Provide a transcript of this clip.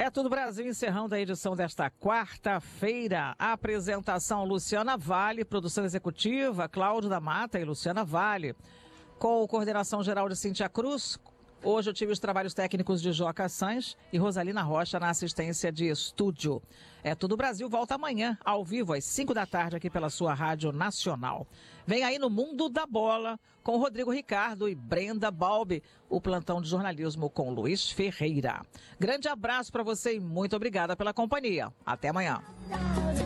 É Tudo Brasil, encerrando a edição desta quarta-feira. A apresentação Luciana Vale, produção executiva Cláudio da Mata e Luciana Vale. Com coordenação geral de Cíntia Cruz. Hoje eu tive os trabalhos técnicos de Joca Sanz e Rosalina Rocha na assistência de estúdio. É Tudo Brasil volta amanhã, ao vivo, às 5 da tarde, aqui pela sua Rádio Nacional. Vem aí no Mundo da Bola, com Rodrigo Ricardo e Brenda Balbi, o plantão de jornalismo com Luiz Ferreira. Grande abraço para você e muito obrigada pela companhia. Até amanhã.